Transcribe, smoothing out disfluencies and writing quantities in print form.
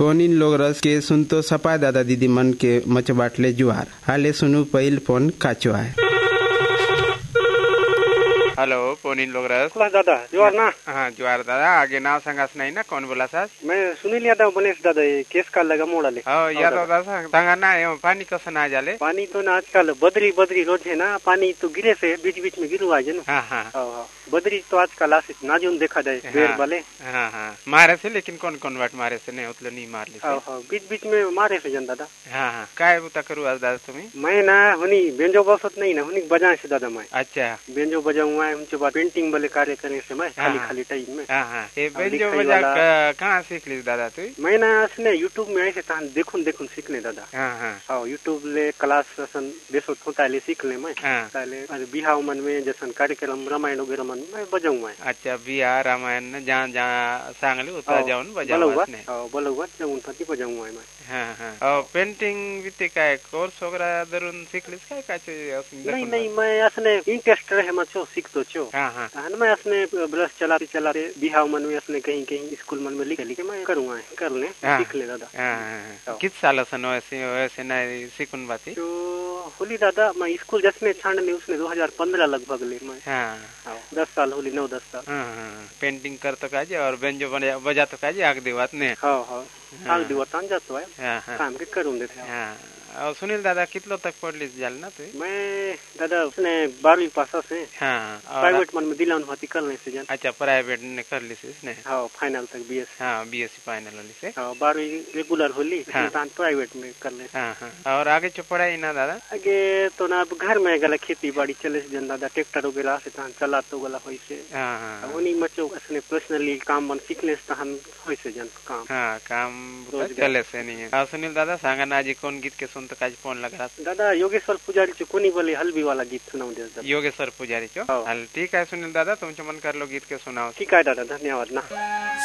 Phone in लोग रस के सुन तो सपा दादा दीदी मन के मच बाटले जुआर हाले सुनु पहिल फोन काचो है। हेलो पोनीन लोगरस दादा जुआर ना। हाँ जुआर दादा आगे नाव संगास नहीं ना कौन बोला सास मैं सुनील यादव बनेश दादा ये केस का लगा मोड़ाले यादव दादा संगा ना एवं पानी कैसे ना जाले पानी तो ना आजकल बदरी रोज है ना पानी तो गिरे से बीच में गिरू आज ना। हाँ बदरी तो आजकल आसित नाजुन देखा जाए बेर वाले। हाँ मारे से लेकिन कौन वाट मारे से नहीं उतलो नहीं मार ली बीच में मारे से जन दादा। हाँ काय बुता करू आज दादा तुम्हें मैं ना हुनी बेंजो बसत नहीं ना हुनी बजाए से दादा मैं। अच्छा बेंजो बजाऊँ उनके बाद पेंटिंग वाले कार्य करने से मैं खाली टाइम में। ये बेंजो बजा कहाँ सीख ली दादा तू मैं ना असने यूट्यूब में ऐसे तान देखून सीखने दादा। हाँ यूट्यूब ले क्लास देशो होता ले सीख ले मैं ताले बिहाव मन में जैसन कार्यक्रम रामायण वगैरह मन में बजाऊँ मैं। अच्छा बिहार रामायण जहाँ सांगली उतना जाऊन बजाऊँ बलौवा जाऊन पति बजाऊँ मैं। और पेंटिंग विते काय कोर्स वगैरह दरुन सीख लिस काय का नहीं मैं असने इंटरेस्ट रहे मचो सीख तो छो। मैं असने ब्रश चलाते बिहाव मन में असने कहीं स्कूल मन में लिखे मैं करूँगा करने सीख ले दादा। किस साल सन वैसे ना सीखुन बाती तो होली दादा मैं स्कूल जसने छांडने उसने 2015 लगभग ले मैं। 10 साल होली 9-10 साल। पेंटिंग कर तो काजे और बेंजो बजा तो काजे आग देवात ने आग दिवस जातो है काम के करून देते। और सुनील दादा कितलो तक पढ़ ली जाल ना तू मैं दादा उसने 12वीं पास से प्राइवेट मन में दिलान भाती करने से जान। अच्छा प्राइवेट ने कर ली इसने फाइनल तक बीएस बीएससी फाइनल वाली से 12वीं रेगुलर होली प्राइवेट में कर ले। और आगे जो पढ़ाई ना दादा आगे तो ना घर में गला खेती बाड़ी चले से जन दादा ट्रैक्टर वगैरह से तहन चला तो गला होई से उन्हीं मचो असने पर्सनली काम बन सीखने से तहन होई से जन काम चले से नहीं है। सुनील दादा सांगा ना जी कौन गीत के सुन तो काज फोन लगा दादा योगेश्वर पुजारी चो कोनी बोले हल्बी वाला गीत सुनाओ दे योगेश्वर पुजारी चो हल ठीक है सुनील दादा तुम चमन कर लो गीत के सुनाओ। ठीक है दादा धन्यवाद ना।